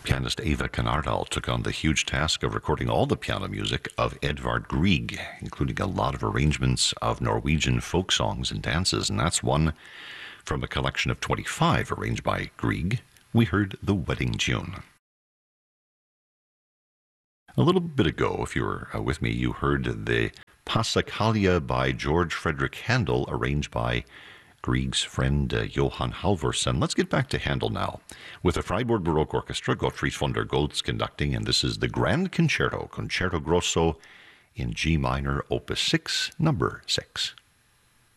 Pianist Eva Canardal took on the huge task of recording all the piano music of Edvard Grieg, including a lot of arrangements of Norwegian folk songs and dances, and that's one from a collection of 25 arranged by Grieg. We heard the wedding tune. A little bit ago, if you were with me, you heard the Passacaglia by George Frederick Handel, arranged by Grieg's friend Johann Halvorsen. Let's get back to Handel now, with the Freiburg Baroque Orchestra, Gottfried von der Goltz conducting, and this is the Grand Concerto, Concerto Grosso in G minor, Opus 6, number 6.